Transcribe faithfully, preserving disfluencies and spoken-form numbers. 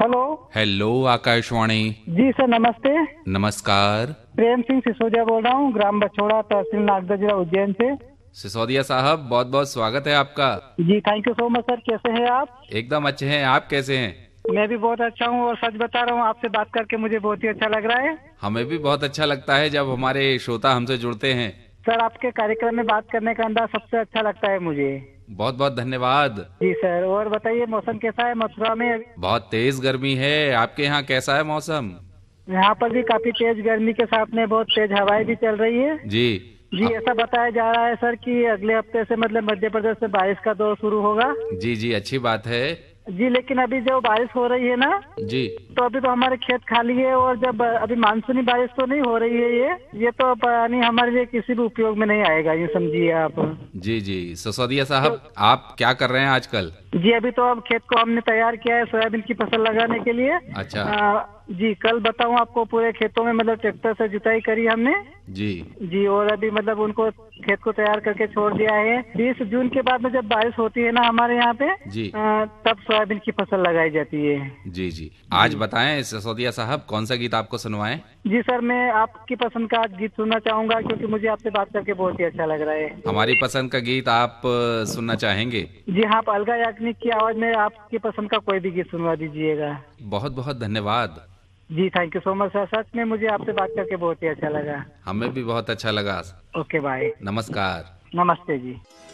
Hello. Hello Akashvani. जी sir, नमस्ते। नमस्कार। प्रेम सिंह सिसोदिया बोल रहा हूँ, ग्राम बछोड़ा, तहसील नागदा, जिला उज्जैन से। सिसोदिया साहब, बहुत बहुत स्वागत है आपका। जी thank you so much sir. कैसे हैं आप? एकदम अच्छे हैं, आप कैसे हैं? मैं भी बहुत अच्छा हूँ और सच बता रहा हूँ, आपसे बात करके मुझे बहुत ही अच्छा लग रहा है। हमें भी बहुत अच्छा लगता है जब हमारे श्रोता हमसे जुड़ते हैं। सर, आपके कार्यक्रम में बात करने का अंदाज सबसे अच्छा लगता है मुझे। बहुत बहुत धन्यवाद। जी सर, और बताइए मौसम कैसा है मथुरा में अभी? बहुत तेज गर्मी है, आपके यहाँ कैसा है मौसम? यहाँ पर भी काफी तेज गर्मी के साथ में बहुत तेज हवाएं भी चल रही है। जी। जी, आ, ऐसा बताया जा रहा है सर कि अगले हफ्ते से मतलब मध्य प्रदेश में बारिश का दौर शुरू होगा। जी जी, अच्छी बात है। जी, लेकिन अभी जो बारिश हो रही है ना, जी तो अभी तो हमारे खेत खाली है, और जब अभी मानसूनी बारिश तो नहीं हो रही है, ये ये तो पानी हमारे लिए किसी भी उपयोग में नहीं आएगा, ये समझिए आप। जी जी, सिसोदिया तो साहब, आप क्या कर रहे हैं आजकल? जी, अभी तो अब खेत को हमने तैयार किया है सोयाबीन की फसल लगाने के लिए। अच्छा। आ, जी, कल बताऊं आपको, पूरे खेतों में मतलब ट्रैक्टर से जुताई करी हमने। जी जी, और अभी मतलब उनको खेत को तैयार करके छोड़ दिया है। बीस जून के बाद में जब बारिश होती है ना हमारे यहाँ पे, जी आ, तब सोयाबीन की फसल लगाई जाती है। जी जी, आज जी बताएं सिसोदिया साहब, कौन सा गीत आपको सुनवाएं? जी सर, मैं आपकी पसंद का आज गीत सुनना चाहूंगा, क्योंकि मुझे आपसे बात करके बहुत ही अच्छा लग रहा है। हमारी पसंद का गीत आप अ, सुनना चाहेंगे? जी हाँ, आप अलगा याग्निक की आवाज में आपकी पसंद का कोई भी गीत सुनवा दीजिएगा। बहुत बहुत धन्यवाद। जी thank you so much sir, सच में मुझे आपसे बात करके बहुत ही अच्छा लगा। हमें भी बहुत अच्छा लगा। Okay bye. नमस्कार। नमस्ते जी।